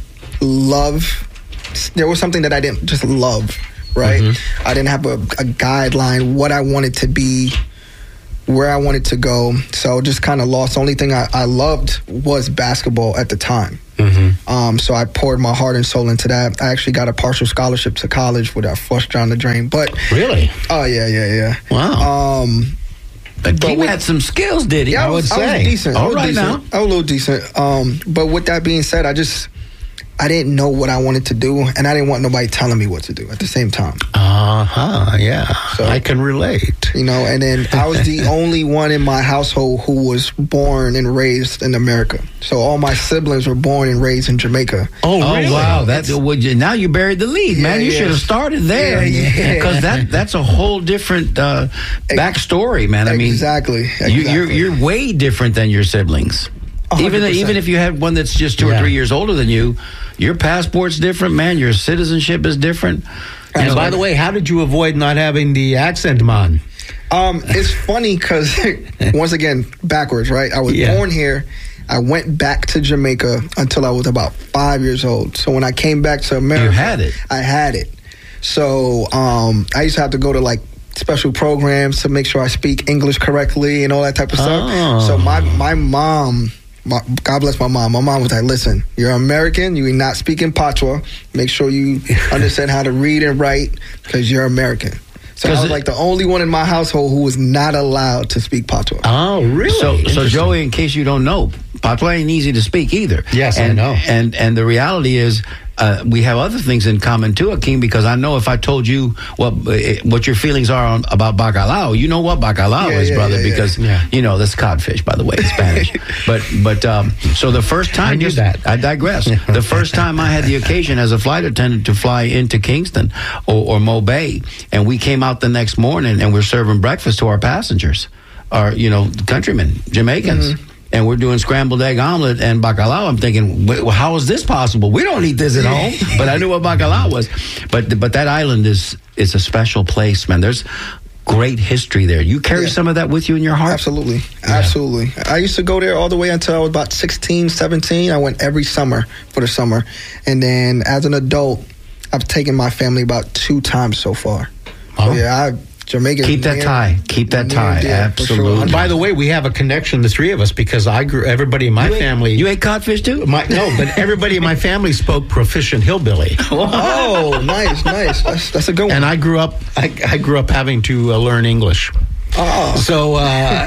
love. There was something that I didn't just love. Right, Mm-hmm. I didn't have a, a guideline what I wanted to be, where I wanted to go. So just kind of lost. The only thing I, I loved was basketball at the time. Mm-hmm. Um, so I poured my heart and soul into that. I actually got a partial scholarship to college with I flushed down the drain. But Really? oh yeah, yeah, yeah. Wow. Um, But But he with- had some skills, did he? yeah, I, I would was, I say. was decent. I All was right decent. now. I was a little decent. Um, but with that being said, I just I didn't know what I wanted to do, and I didn't want nobody telling me what to do at the same time. Uh huh. Yeah. So- I can relate. You know, and then I was the only one in my household who was born and raised in America. So all my siblings were born and raised in Jamaica. Oh, Oh really? wow! That's would you, now you buried the lead, man. Yeah, You yeah. should have started there, Yeah, yeah. because that that's a whole different uh, backstory, man. I mean, Exactly, You, you're exactly. you're way different than your siblings. one hundred Even percent. even if you had one that's just two Yeah. or three years older than you, your passport's different, man. Your citizenship is different. And You know, by the way, how did you avoid not having the accent, man? Um, it's funny because once again, backwards, right? I was Yeah. born here. I went back to Jamaica until I was about five years old. So when I came back to America, You had it. I had it. So um, I used to have to go to like special programs to make sure I speak English correctly and all that type of stuff. Oh. So my my mom. My, God bless my mom. My mom was like, listen, you're American. You are not speaking patois. Make sure you understand how to read and write because you're American. So I 'Cause was it- like the only one in my household who was not allowed to speak patois. Oh, really? So, so Interesting. Joey, in case you don't know, patois ain't easy to speak either. Yes, I and, know. And and the reality is, uh, we have other things in common too, Akeem. Because I know if I told you what uh, what your feelings are on, about bacalao, you know what bacalao Yeah, is, yeah, brother. yeah, yeah. Because Yeah. you know that's codfish, by the way, in Spanish. but but um, so the first time I knew just- that. I digress. The first time I had the occasion as a flight attendant to fly into Kingston or, or Mo Bay, and we came out the next morning and we're serving breakfast to our passengers, our you know countrymen, Jamaicans. Mm-hmm. And we're doing scrambled egg omelet and bacalao. I'm thinking, "Wait, well, how is this possible? We don't eat this at home." But I knew what bacalao was. But but that island is is a special place, man. There's great history there. You carry Yeah. some of that with you in your heart? Absolutely. Absolutely. I used to go there all the way until I was about sixteen, seventeen. I went every summer for the summer. And then as an adult, I've taken my family about two times so far. Oh. So yeah, I Jamaica. Keep that tie. Keep that tie. Absolutely. And by the way, we have a connection, the three of us, because I grew. Everybody in my You ate- family. You ate codfish too? My, no, but everybody in my family spoke proficient hillbilly. Oh, nice, nice. That's, that's a good one. And I grew up. I, I grew up having to uh, learn English. Oh. So, uh,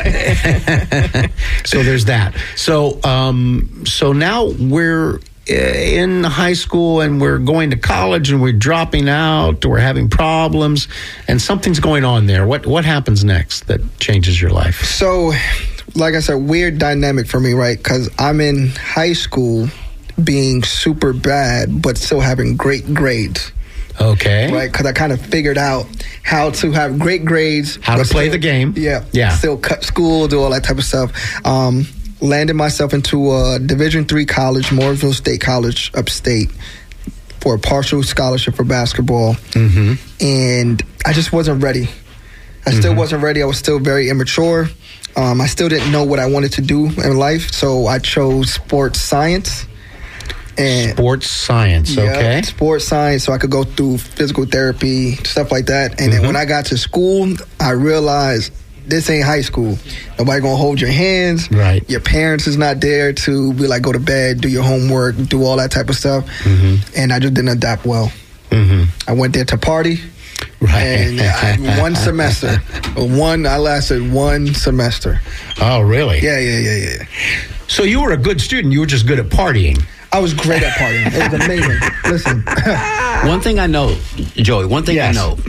so there's that. So, um, so now we're uh, in high school and we're going to college and we're dropping out. We're having problems, and something's going on there. What what happens next that changes your life? So, like I said, weird dynamic for me, right? Because I'm in high school being super bad, but still having great grades. Okay. Right, because I kind of figured out how to have great grades, How to but play still- the game. Yeah, Yeah. Still cut school, do all that type of stuff. Um, landed myself into a Division three college, Mooresville State College, upstate, for a partial scholarship for basketball, Mm-hmm. and I just wasn't ready. I still Mm-hmm. wasn't ready. I was still very immature. Um, I still didn't know what I wanted to do in life, so I chose sports science. And Sports science. yeah, Okay. sports science, so I could go through physical therapy, stuff like that. And then Mhm. when I got to school, I realized this ain't high school. Nobody gonna hold your hands. Right. Your parents is not there to be like, go to bed, do your homework, do all that type of stuff. Mm-hmm. And I just didn't adapt well. Mm-hmm. I went there to party. Right. And I, one semester, one I lasted one semester. Oh, really? Yeah, yeah, yeah, yeah. So you were a good student. You were just good at partying. I was great at partying. It was amazing. Listen, One thing I know, Joey, one thing Yes. I know,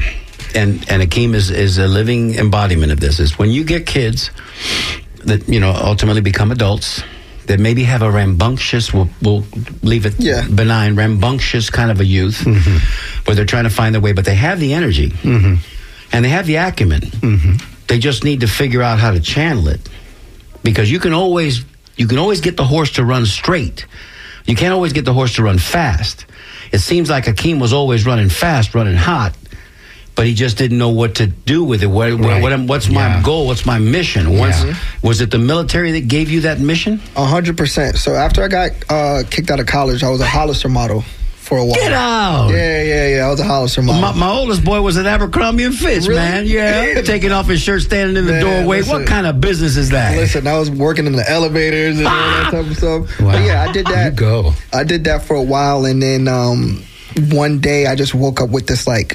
and and Akeem is is a living embodiment of this. Is when you get kids that you know ultimately become adults that maybe have a rambunctious, we'll, we'll leave it yeah. benign, rambunctious kind of a youth, mm-hmm. where they're trying to find their way, but they have the energy, mm-hmm. and they have the acumen. Mm-hmm. They just need to figure out how to channel it, because you can always you can always get the horse to run straight. You can't always get the horse to run fast. It seems like Akeem was always running fast, running hot, but he just didn't know what to do with it. What, right. what, what's my yeah. goal? What's my mission? Once, yeah. Was it the military that gave you that mission? A hundred percent. So after I got uh, kicked out of college, I was a Hollister model for a while. Get out! Yeah, yeah, yeah. I was a Hollister model. My, my oldest boy was at Abercrombie and Fitch, really? man. Yeah, taking off his shirt, standing in the man, doorway. Listen, what kind of business is that? Listen, I was working in the elevators and ah! all that type of stuff. Wow. But yeah, I did that. You go. I did that for a while, and then um, one day I just woke up with this like.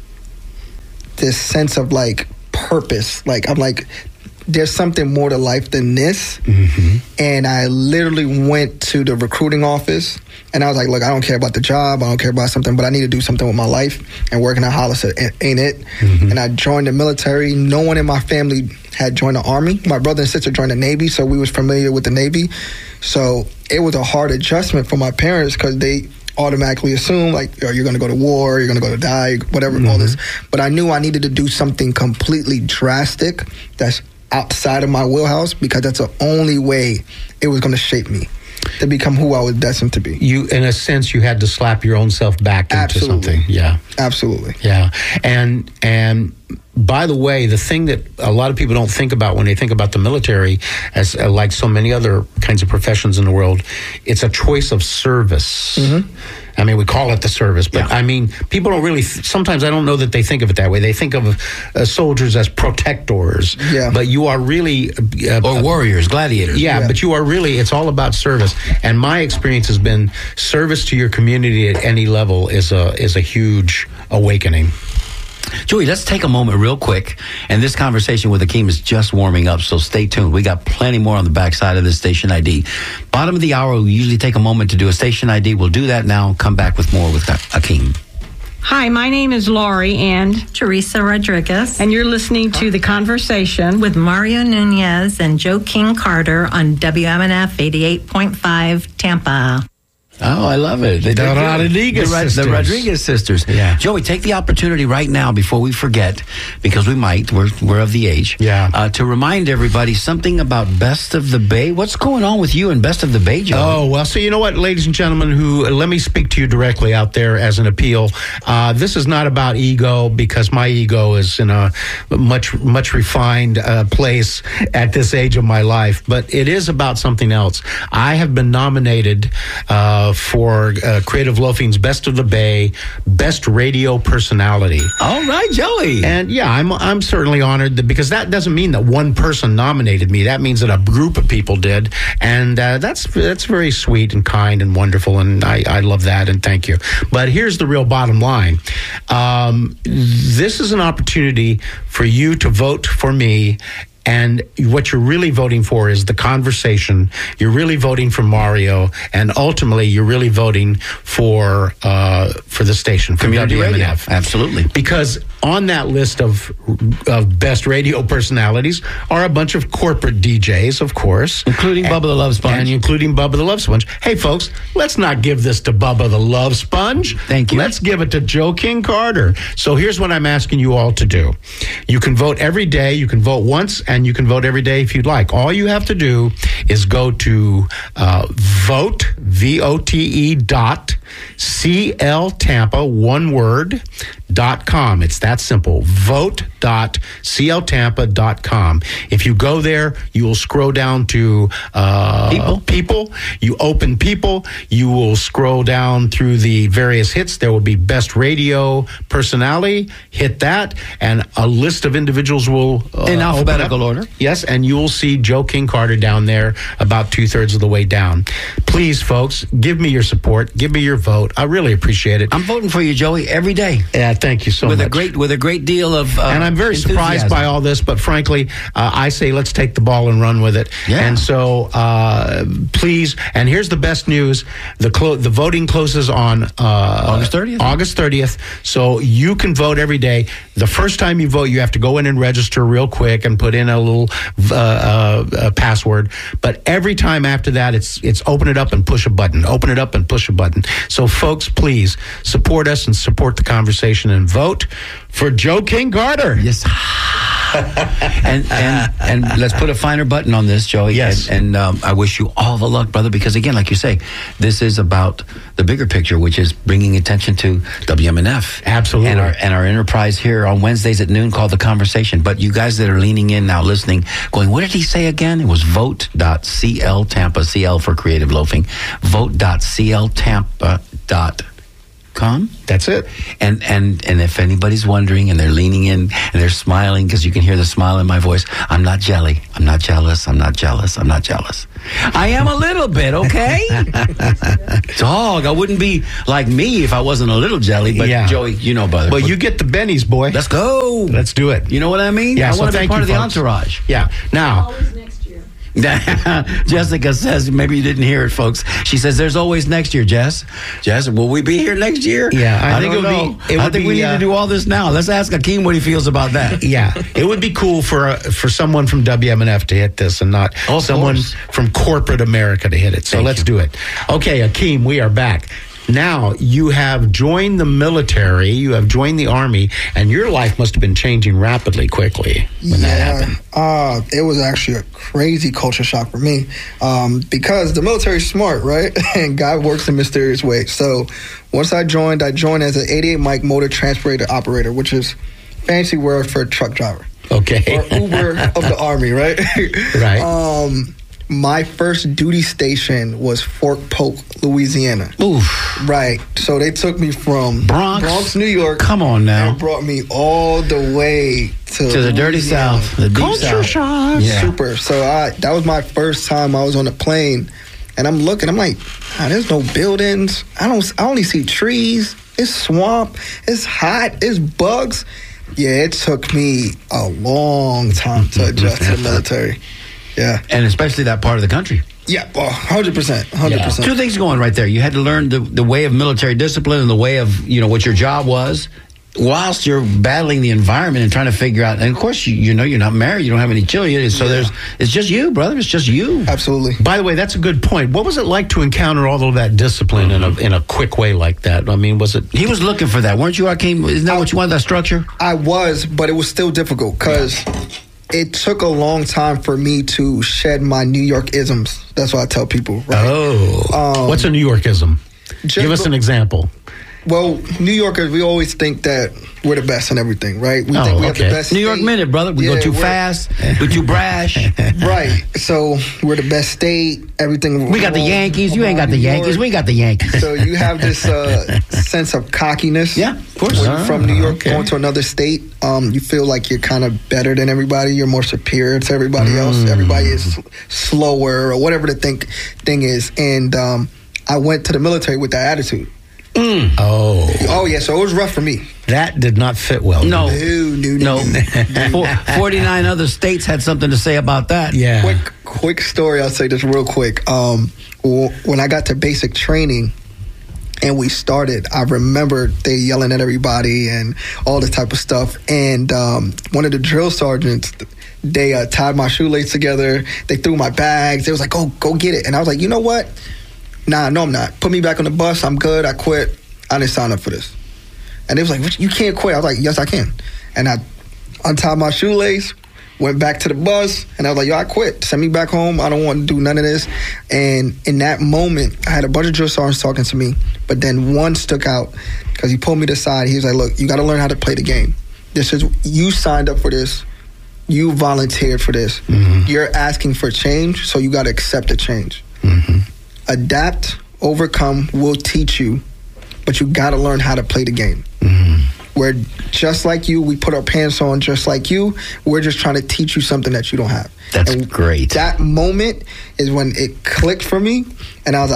this sense of like purpose. Like I'm like, there's something more to life than this. Mm-hmm. And I literally went to the recruiting office and I was like, look, I don't care about the job. I don't care about something, but I need to do something with my life. And working at Hollister ain't it. Mm-hmm. And I joined the military. No one in my family had joined the Army. My brother and sister joined the Navy, so we was familiar with the Navy. So it was a hard adjustment for my parents because they automatically assume like, oh, you're going to go to war, you're going to go to die, whatever, mm-hmm. all this. But I knew I needed to do something completely drastic that's outside of my wheelhouse, because that's the only way it was going to shape me to become who I was destined to be. You, in a sense, you had to slap your own self back into Absolutely. something. Yeah. Absolutely. Yeah. And, and, by the way, the thing that a lot of people don't think about when they think about the military, as uh, like so many other kinds of professions in the world, it's a choice of service. Mm-hmm. I mean, we call it the service, but yeah. I mean, people don't really, th- sometimes I don't know that they think of it that way. They think of uh, soldiers as protectors, yeah. but you are really... Uh, or warriors, gladiators. Yeah, yeah, but you are really, it's all about service. And my experience has been service to your community at any level is a is a huge awakening. Joey, let's take a moment real quick. And this conversation with Akeem is just warming up, so stay tuned. We got plenty more on the backside of this station I D. Bottom of the hour, we usually take a moment to do a station I D. We'll do that now. Come back with more with Akeem. Hi, my name is Laurie and Teresa Rodriguez. And you're listening to The Conversation with Mario Nunez and Joe King Carter on W M N F eighty-eight point five Tampa. Oh, I love it. The, the Rodriguez the, sisters. The Rodriguez sisters. Yeah. Joey, take the opportunity right now before we forget, because we might, we're, we're of the age, yeah. uh, to remind everybody something about Best of the Bay. What's going on with you and Best of the Bay, Joey? Oh, well, so you know what, ladies and gentlemen, who let me speak to you directly out there as an appeal. Uh, this is not about ego, because my ego is in a much, much refined uh, place at this age of my life, but it is about something else. I have been nominated uh, for uh, Creative Loafing's Best of the Bay, Best Radio Personality. All right, Joey. And yeah, I'm I'm certainly honored that, because that doesn't mean that one person nominated me. That means that a group of people did, and uh, that's that's very sweet and kind and wonderful, and I, I love that, and thank you. But here's the real bottom line. Um, this is an opportunity for you to vote for me. And what you're really voting for is the conversation. You're really voting for Mario, and ultimately, you're really voting for uh, for the station, for Community W M N F. Radio. Absolutely, because on that list of of best radio personalities are a bunch of corporate D Js, of course, including and, Bubba the Love Sponge, and including Bubba the Love Sponge. Hey, folks, let's not give this to Bubba the Love Sponge. Thank you. Let's give it to Joe King Carter. So here's what I'm asking you all to do. You can vote every day. You can vote once. And you can vote every day if you'd like. All you have to do is go to uh, vote, V O T E dot C L Tampa, one word, dot com. It's that simple. Vote dot C L Tampa dot com. If you go there, you will scroll down to uh, people. people. You open people. You will scroll down through the various hits. There will be best radio personality. Hit that, and a list of individuals will uh, in alphabetical order. Yes, and you will see Joe King Carter down there about two-thirds of the way down. Please, folks. folks. Give me your support. Give me your vote. I really appreciate it. I'm voting for you, Joey, every day. Yeah, thank you so with much. A great, with a great deal of uh, And I'm very surprised by all this, but frankly, uh, I say let's take the ball and run with it. Yeah. And so, uh, please, and here's the best news. The clo- the voting closes on uh, August thirtieth. August thirtieth. So you can vote every day. The first time you vote, you have to go in and register real quick and put in a little uh, uh, uh, password. But every time after that, it's it's open it up and push a button. Open it up and push a button. So, folks, please support us and support the conversation and vote for Joe King Carter. Yes. and and and let's put a finer button on this, Joey. Yes. And, and um, I wish you all the luck, brother, because again, like you say, this is about the bigger picture, which is bringing attention to W M N F. Absolutely. And our and our enterprise here on Wednesdays at noon called The Conversation. But you guys that are leaning in now, listening, going, what did he say again? It was vote dot c l Tampa, C L for creative loafing, vote dot c l tampa dot com. That's it. And and and if anybody's wondering and they're leaning in and they're smiling because you can hear the smile in my voice, I'm not jelly. I'm not jealous. I'm not jealous. I'm not jealous. I am a little bit, okay? Dog, I wouldn't be like me if I wasn't a little jelly, but Yeah. Joey, you know, brother. But you get the bennies, boy. Let's go. Let's do it. You know what I mean? Yeah, I so want to be thank part you, of the folks. entourage. Yeah. Now, Jessica says, maybe you didn't hear it, folks. She says, "There's always next year." Jess, Jess, will we be here next year? Yeah, I I, think don't it would know. be- it I would think we be, need uh, to do all this now. Let's ask Akeem what he feels about that. yeah, it would be cool for uh, for someone from W M N F to hit this and not Oh, of someone course. from corporate America to hit it. So Thank let's you. do it. Okay, Akeem, we are back. Now, you have joined the military, you have joined the Army, and your life must have been changing rapidly quickly when that happened. Uh, it was actually a crazy culture shock for me um, because the military's smart, right? And God works in mysterious ways. So once I joined, I joined as an eighty-eight Mike motor transporter operator, which is fancy word for a truck driver. Okay. Or Uber of the Army, right? Right. Um, my first duty station was Fort Polk, Louisiana. Oof. Right. So they took me from Bronx. Bronx, New York. Come on now. And brought me all the way to, To the dirty Louisiana. South, the deep Culture South. shock. Yeah. Super. So I that was my first time I was on a plane, and I'm looking. I'm like, ah, there's no buildings. I don't. I only see trees. It's swamp. It's hot. It's bugs. Yeah, it took me a long time to adjust to the military. Yeah. And especially that part of the country. Yeah, well, one hundred percent. one hundred percent. Two things going right there. You had to learn the, the way of military discipline and the way of, you know, what your job was whilst you're battling the environment and trying to figure out. And of course, you, you know, you're not married. You don't have any children. So Yeah. there's, it's just you, brother. It's just you. Absolutely. By the way, that's a good point. What was it like to encounter all of that discipline in a in a quick way like that? I mean, was it? He was looking for that, weren't you, Akeem? Isn't that what you wanted, that structure? I was, but it was still difficult because it took a long time for me to shed my New York isms. That's what I tell people. Right? Oh, Um, what's a New Yorkism? just Give us go- an example. Well, New Yorkers, we always think that we're the best in everything, right? We Oh, think we have the okay. best New York state. minute, brother. We Yeah, go too we're- fast. We're too brash. Right. So we're the best state. Everything. We got the revolves Yankees. You ain't got around the New Yankees. York. We got the Yankees. So you have this uh, sense of cockiness. Yeah, of course. When you're from New York, okay. going to another state, um, you feel like you're kind of better than everybody. You're more superior to everybody Mm. else. Everybody is slower or whatever the think thing is. And um, I went to the military with that attitude. Mm. Oh, Oh yeah, so it was rough for me. that did not fit well. No. No, no, No. no. Four, forty-nine other states had something to say about that. Yeah. Quick, quick story. I'll say this real quick. Um, w- when I got to basic training and we started, I remember they yelling at everybody and all this type of stuff. And um, one of the drill sergeants, they uh, tied my shoelace together. They threw my bags. They was like, "Go, go get it." And I was like, "You know what? Nah, no, I'm not. Put me back on the bus. I'm good. I quit. I didn't sign up for this." And they was like, "You can't quit." I was like, "Yes, I can." And I untied my shoelace, went back to the bus, and I was like, "Yo, I quit. Send me back home. I don't want to do none of this." And in that moment, I had a bunch of drill sergeants talking to me, but then one stuck out because he pulled me to the side. He was like, "Look, you got to learn how to play the game. This is, you signed up for this. You volunteered for this. Mm-hmm. You're asking for change, so you got to accept the change. Mm-hmm. Adapt, overcome, will teach you, but you got to learn how to play the game." Mm-hmm. We're just like you. We put our pants on just like you. We're just trying to teach you something that you don't have. That's And great. That moment is when it clicked for me, and I was like,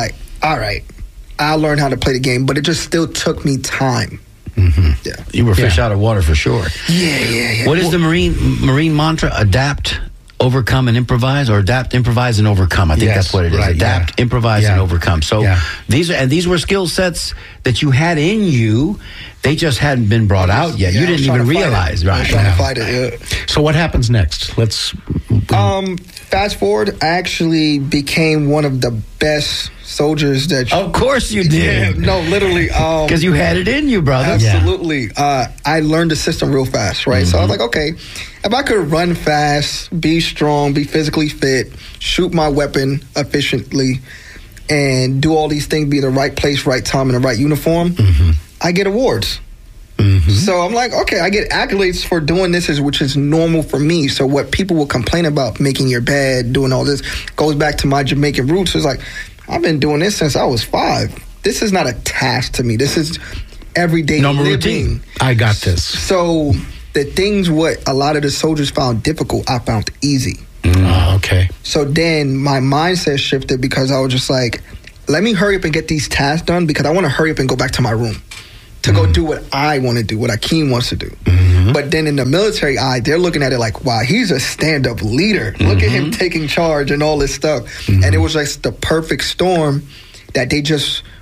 all right, I learned how to play the game, but it just still took me time. Mm-hmm. Yeah. You were fish Yeah. out of water for sure. Yeah, yeah, yeah. What is the marine marine mantra? Adapt, overcome, and improvise, or adapt, improvise, and overcome. I think Yes, that's what it is. right, Adapt, yeah. improvise, Yeah. and overcome. So Yeah. these are and these were skill sets that you had in you. They just hadn't been brought out yet. Yeah, you I was didn't trying even to fight it. realize, I was right? trying to Yeah. fight it, yeah. So what happens next? Let's. Um, fast forward, I actually became one of the best soldiers that. Of course you did. Yeah, no, literally. Um, Because you had it in you, brother. Absolutely. Uh, I learned the system real fast, right? So I was like, okay, if I could run fast, be strong, be physically fit, shoot my weapon efficiently, and do all these things, be in the right place, right time, in the right uniform, I get awards. So I'm like, okay, I get accolades for doing this, is which is normal for me. So what people will complain about, making your bed, doing all this, goes back to my Jamaican roots. It's like, I've been doing this since I was five. This is not a task to me. This is everyday Normal living. routine. I got this. So the things what a lot of the soldiers found difficult, I found easy. Oh, okay. So then my mindset shifted because I was just like, let me hurry up and get these tasks done because I want to hurry up and go back to my room to go do what I want to do, what Akeem wants to do. But then in the military eye, they're looking at it like, wow, he's a stand-up leader. Look at him taking charge and all this stuff. And it was like the perfect storm that they just